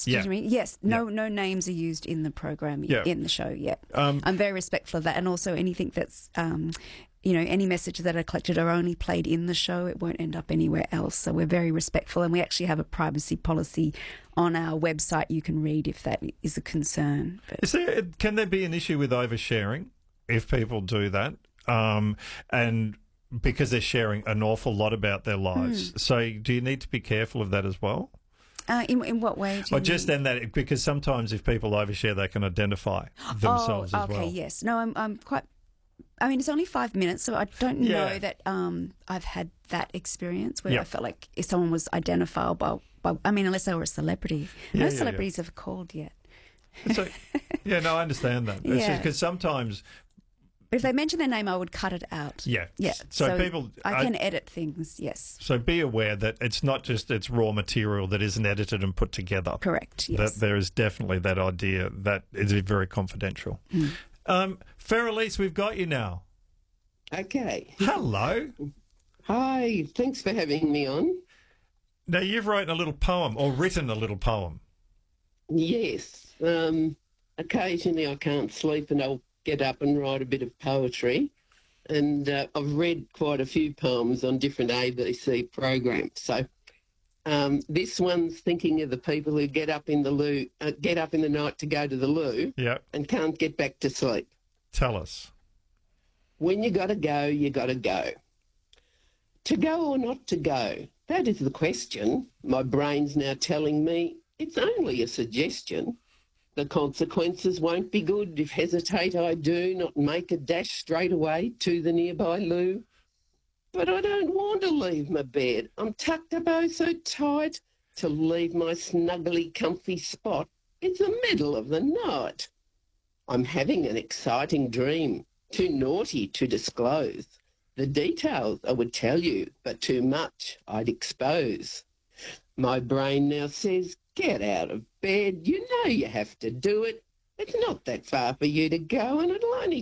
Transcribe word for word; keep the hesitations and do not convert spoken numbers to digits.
Excuse Yeah. me. Yes, no, Yeah. no names are used in the program Yeah. in the show yet. Um, I'm very respectful of that, and also anything that's, um, you know, any messages that are collected are only played in the show. It won't end up anywhere else. So we're very respectful, and we actually have a privacy policy on our website. You can read if that is a concern. But Is there, can there be an issue with oversharing if people do that? Um, and because they're sharing an awful lot about their lives. Hmm. So do you need to be careful of that as well? uh, in in what way? Do you Or just mean? then that, because sometimes if people overshare, they can identify themselves oh, as okay, well. yes. No, I'm I'm quite. I mean, it's only five minutes, so I don't Yeah. know that um, I've had that experience where Yeah. I felt like if someone was identifiable by, by I mean, unless they were a celebrity. Yeah, no yeah, yeah. celebrities have called yet. So, yeah, no, I understand that. It's just Yeah. because sometimes, But if they mention their name, I would cut it out. yeah. Yeah. So, people, I can edit things, yes. So be aware that it's not just it's raw material that isn't edited and put together. Correct, yes. That there is definitely that idea that is very confidential. Mm. Um, Farrelise, we've got you now. Okay. Hello. Hi. Thanks for having me on. Now, you've written a little poem or written a little poem. Yes. Um, occasionally I can't sleep and I'll get up and write a bit of poetry. And uh, I've read quite a few poems on different A B C programs. So um, this one's thinking of the people who get up in the loo, uh, get up in the night to go to the loo Yeah. and can't get back to sleep. Tell us. When you got to go, you got to go. To go or not to go? That is the question. My brain's now telling me it's only a suggestion. The consequences won't be good if hesitate I do, not make a dash straight away to the nearby loo. But I don't want to leave my bed. I'm tucked up oh so tight. To leave my snuggly comfy spot, it's the middle of the night. I'm having an exciting dream, too naughty to disclose. The details I would tell you, but too much I'd expose. My brain now says, get out of bed. You know you have to do it. It's not that far for you to go, and it'll only